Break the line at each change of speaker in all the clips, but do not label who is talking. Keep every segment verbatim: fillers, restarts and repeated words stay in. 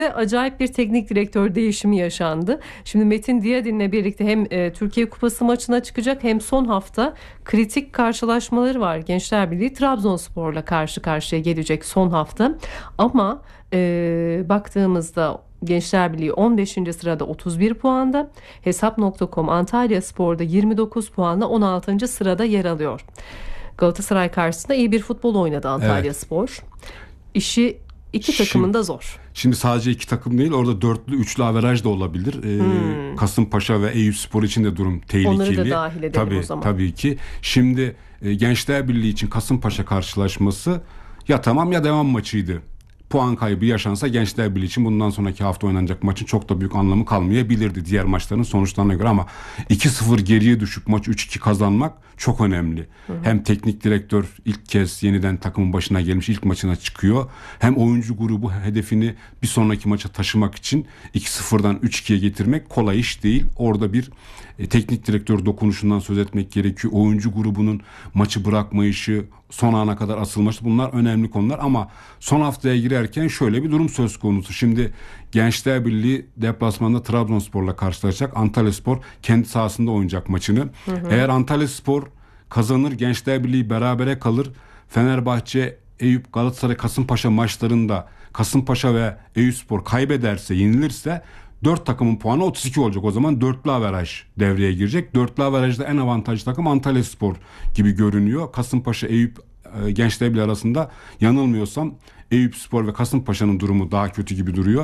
Acayip bir teknik direktör değişimi yaşandı. Şimdi Metin Diyadin'le birlikte hem e, Türkiye Kupası maçına çıkacak hem son hafta kritik karşılaşmaları var. Gençler Birliği Trabzonspor'la karşı karşıya gelecek son hafta. Ama e, baktığımızda Gençler Birliği on beşinci sırada otuz bir puanda. Hesap nokta com Antalyaspor'da yirmi dokuz puanla on altıncı sırada yer alıyor. Galatasaray karşısında iyi bir futbol oynadı Antalyaspor. Evet. İşi İki takımın da zor.
Şimdi sadece iki takım değil, orada dörtlü üçlü averaj da olabilir. Ee, hmm. Kasımpaşa ve Eyüpspor için de durum tehlikeli.
Onları da dahil edelim
tabii,
o zaman. Tabii
ki. Şimdi e, Gençler Birliği için Kasımpaşa karşılaşması ya tamam ya devam maçıydı. Puan kaybı yaşansa Gençler Birliği için bundan sonraki hafta oynanacak maçın çok da büyük anlamı kalmayabilirdi diğer maçların sonuçlarına göre, ama iki sıfır geriye düşüp maç üç iki kazanmak çok önemli. Hı hı. Hem teknik direktör ilk kez yeniden takımın başına gelmiş, ilk maçına çıkıyor. Hem oyuncu grubu hedefini bir sonraki maça taşımak için iki sıfırdan üç ikiye getirmek kolay iş değil. Orada bir e, teknik direktör dokunuşundan söz etmek gerekiyor. Oyuncu grubunun maçı bırakmayışı, son ana kadar asılması, bunlar önemli konular. Ama son haftaya girerken şöyle bir durum söz konusu. Şimdi Gençler Birliği deplasmanda Trabzonspor'la karşılaşacak. Antalyaspor kendi sahasında oynayacak maçını. Hı hı. Eğer Antalyaspor kazanır, Gençler Birliği berabere kalır, Fenerbahçe, Eyüp, Galatasaray, Kasımpaşa maçlarında Kasımpaşa ve Eyüpspor kaybederse, yenilirse dört takımın puanı otuz iki olacak. O zaman dörtlü averaj devreye girecek. Dörtlü averajda en avantajlı takım Antalyaspor gibi görünüyor. Kasımpaşa, Eyüp, e, Gençler Birliği arasında yanılmıyorsam Eyüpspor ve Kasımpaşa'nın durumu daha kötü gibi duruyor.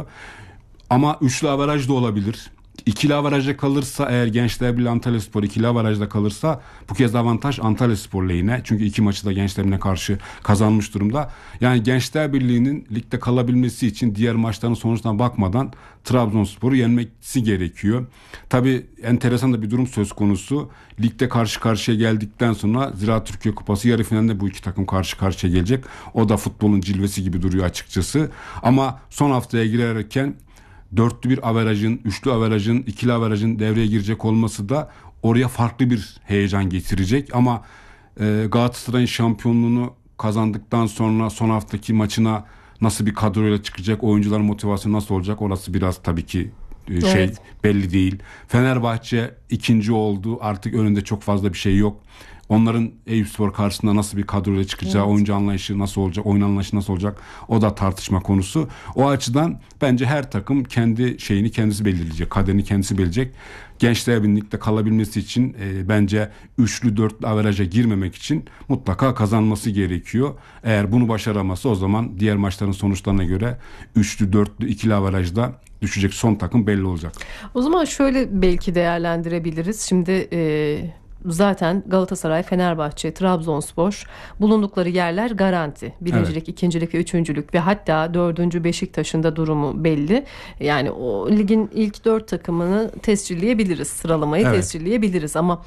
Ama üçlü averaj da olabilir. İkili averajda kalırsa eğer Gençler Birliği Antalyaspor ikili averajda kalırsa bu kez avantaj Antalyaspor lehine. Çünkü iki maçı da Gençler Birliği'ne karşı kazanmış durumda. Yani Gençler Birliği'nin ligde kalabilmesi için diğer maçların sonuçlarına bakmadan Trabzonspor'u yenmesi gerekiyor. Tabii enteresan da bir durum söz konusu. Ligde karşı karşıya geldikten sonra Ziraat Türkiye Kupası yarı finalinde bu iki takım karşı karşıya gelecek. O da futbolun cilvesi gibi duruyor açıkçası. Ama son haftaya girerken dörtlü bir averajın, üçlü averajın, ikili averajın devreye girecek olması da oraya farklı bir heyecan getirecek. Ama e, Galatasaray'ın şampiyonluğunu kazandıktan sonra son haftaki maçına nasıl bir kadroyla çıkacak, oyuncuların motivasyonu nasıl olacak, orası biraz tabii ki e, şey evet. belli değil. Fenerbahçe ikinci oldu, artık önünde çok fazla bir şey yok. Onların Eyüpspor karşısında nasıl bir kadroyla çıkacağı, evet. oyuncu anlayışı nasıl olacak, oyun anlayışı nasıl olacak, o da tartışma konusu. O açıdan bence her takım kendi şeyini kendisi belirleyecek, kaderini kendisi belirleyecek. Gençler Birliği'nde kalabilmesi için e, bence üçlü dörtlü averaja girmemek için mutlaka kazanması gerekiyor. Eğer bunu başaramazsa o zaman diğer maçların sonuçlarına göre üçlü dörtlü ikili averajda düşecek son takım belli olacak.
O zaman şöyle belki değerlendirebiliriz. Şimdi e... zaten Galatasaray, Fenerbahçe, Trabzonspor bulundukları yerler garanti. Birincilik, evet. ikincilik ve üçüncülük ve hatta dördüncü Beşiktaş'ın da durumu belli. Yani o ligin ilk dört takımını tescilleyebiliriz. Sıralamayı evet. tescilleyebiliriz ama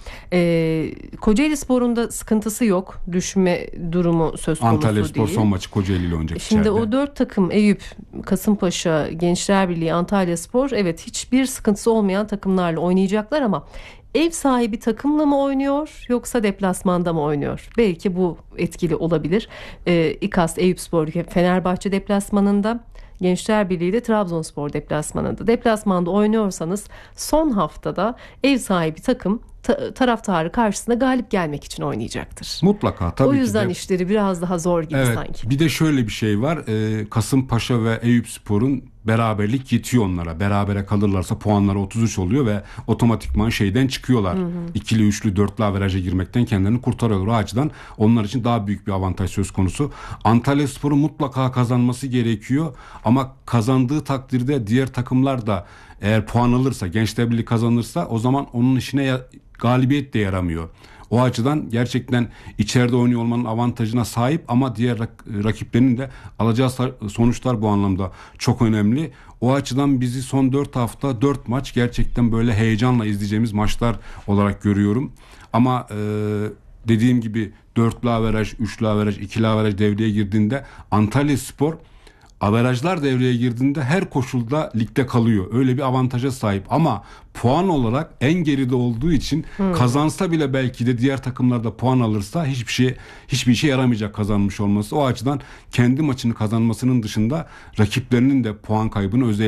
e, Kocaelispor'un da sıkıntısı yok. Düşme durumu söz konusu
Antalyaspor
değil.
son maçı Kocaeli ile oynayacak.
Şimdi
içeride.
O dört takım Eyüp, Kasımpaşa, Gençler Birliği, Antalyaspor, evet hiçbir sıkıntısı olmayan takımlarla oynayacaklar ama ev sahibi takımla mı oynuyor yoksa deplasmanda mı oynuyor? Belki bu etkili olabilir. Ee, İKAS, Eyüpspor, Fenerbahçe deplasmanında, Gençler Birliği de Trabzonspor deplasmanında. Deplasmanda oynuyorsanız son haftada ev sahibi takım ta- taraftarı karşısında galip gelmek için oynayacaktır.
Mutlaka tabii ki.
O yüzden
de.
işleri biraz daha zor gibi
evet,
sanki.
Bir de şöyle bir şey var. Ee, Kasımpaşa ve Eyüpspor'un beraberlik yetiyor onlara. Berabere kalırlarsa puanları otuz üç oluyor ve otomatikman şeyden çıkıyorlar. Hı hı. İkili, üçlü, dörtlü averaja girmekten kendilerini kurtarıyorlar. O açıdan onlar için daha büyük bir avantaj söz konusu. Antalyaspor'un mutlaka kazanması gerekiyor. Ama kazandığı takdirde diğer takımlar da eğer puan alırsa, Gençler Birliği kazanırsa o zaman onun işine ya, galibiyet de yaramıyor. O açıdan gerçekten içeride oynuyor olmanın avantajına sahip ama diğer rak- rakiplerinin de alacağı sonuçlar bu anlamda çok önemli. O açıdan bizi son dört hafta dört maç gerçekten böyle heyecanla izleyeceğimiz maçlar olarak görüyorum. Ama e, dediğim gibi dörtlü averaj, üçlü averaj, ikili averaj devreye girdiğinde Antalyaspor averajlar devreye girdiğinde her koşulda ligde kalıyor. Öyle bir avantaja sahip ama puan olarak en geride olduğu için hmm. kazansa bile belki de diğer takımlarda puan alırsa hiçbir şey hiçbir işe yaramayacak kazanmış olması. O açıdan kendi maçını kazanmasının dışında rakiplerinin de puan kaybını özel